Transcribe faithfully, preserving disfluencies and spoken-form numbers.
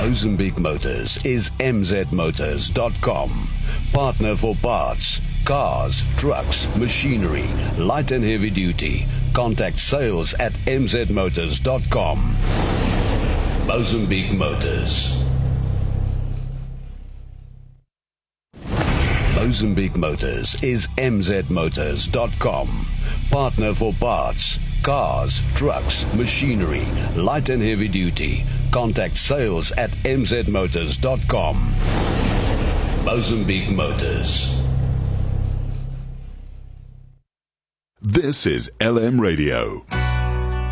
Mozambique Motors is m z motors dot com. Partner for parts, cars, trucks, machinery, light and heavy duty. Contact sales at m z motors dot com. Mozambique Motors. Mozambique Motors is m z motors dot com. Partner for parts, cars, trucks, machinery, light and heavy duty. Contact sales at m z motors dot com. Mozambique Motors. This is L M Radio.